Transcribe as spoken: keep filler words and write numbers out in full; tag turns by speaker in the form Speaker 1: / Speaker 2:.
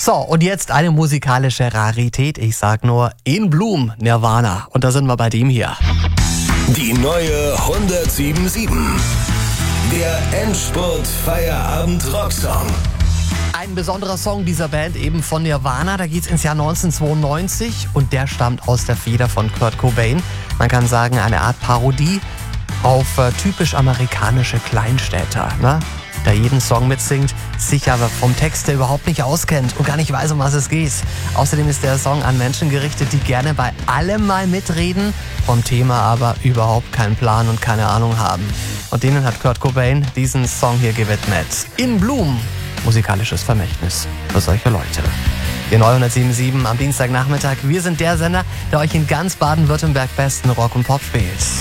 Speaker 1: So, und jetzt eine musikalische Rarität. Ich sag nur In Bloom, Nirvana. Und da sind wir bei dem hier.
Speaker 2: Die neue hundertsieben Komma sieben. Der Endspurt-Feierabend-Rocksong.
Speaker 1: Ein besonderer Song dieser Band, eben von Nirvana. Da geht's ins Jahr neunzehnhundertzweiundneunzig und der stammt aus der Feder von Kurt Cobain. Man kann sagen, eine Art Parodie auf äh, typisch amerikanische Kleinstädter, ne? Der jeden Song mitsingt, sich aber vom Text der überhaupt nicht auskennt und gar nicht weiß, um was es geht. Außerdem ist der Song an Menschen gerichtet, die gerne bei allem mal mitreden, vom Thema aber überhaupt keinen Plan und keine Ahnung haben. Und denen hat Kurt Cobain diesen Song hier gewidmet. In Bloom, musikalisches Vermächtnis für solche Leute. Die neue hundertsieben Komma sieben am Dienstagnachmittag. Wir sind der Sender, der euch in ganz Baden-Württemberg besten Rock und Pop spielt.